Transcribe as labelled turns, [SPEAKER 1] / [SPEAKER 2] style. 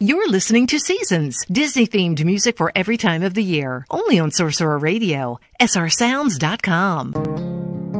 [SPEAKER 1] You're listening to Seasons, Disney-themed music for every time of the year. Only on Sorcerer Radio, srsounds.com.